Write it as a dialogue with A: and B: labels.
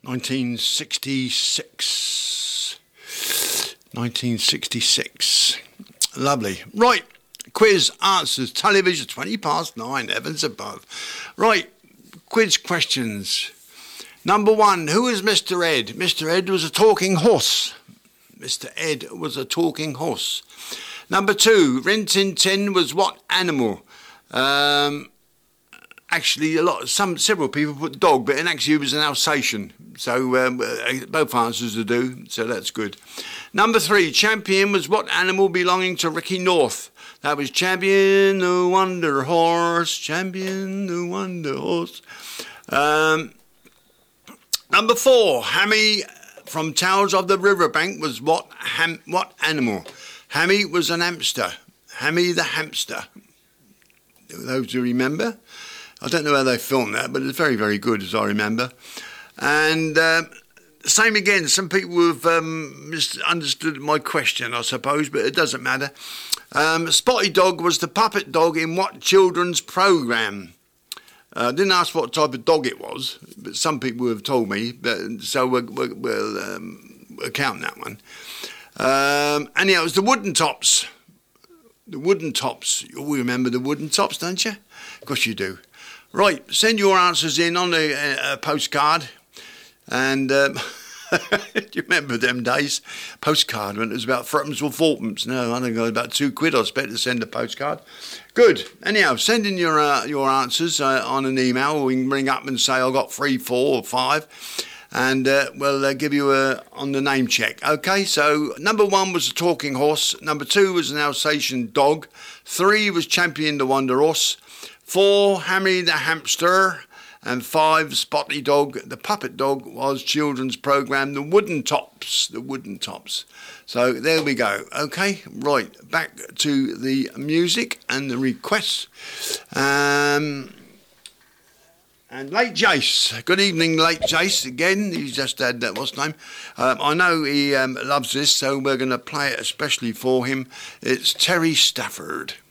A: 1966. 1966. Lovely. Right. Quiz answers. Television 9:20. Heavens above. Right. Quiz questions. Number 1. Who is Mr. Ed? Mr. Ed was a talking horse. Mr. Ed was a talking horse. Number 2. Rin Tin Tin was what animal? Actually, several people put dog, but actually it was an Alsatian. So both answers are due, so that's good. Number 3. Champion was what animal belonging to Ricky North? That was Champion the Wonder Horse. Champion the Wonder Horse. Number 4. Hammy from Tales of the Riverbank was what animal? Hammy was an hamster. Hammy the hamster. Those who remember. I don't know how they filmed that, but it's very, very good as I remember. And same again, some people have misunderstood my question, I suppose, but it doesn't matter. Spotty Dog was the puppet dog in what children's programme? Didn't ask what type of dog it was, but some people have told me, so we'll count that one. Anyhow, it was the Wooden Tops. The Wooden Tops. You all remember the Wooden Tops, don't you? Of course you do. Right, send your answers in on a postcard. And do you remember them days? Postcard when it was about threepence or fourpence. No, I think it was about £2 I spent to send a postcard. Good. Anyhow, send in your answers on an email. Or we can ring up and say I got 3, 4 or 5. And we'll give you on the name check. Okay, so number 1 was a talking horse. Number 2 was an Alsatian dog. 3 was Champion the Wonder Horse. 4, Hammy the hamster. And 5, Spotty Dog, the puppet dog, was children's programme, The Wooden Tops. The Wooden Tops. So there we go. Okay, right, back to the music and the requests. And late Jace. Good evening, late Jace. Again, he's just had, what's his name? I know he loves this, so we're going to play it especially for him. It's Terry Stafford.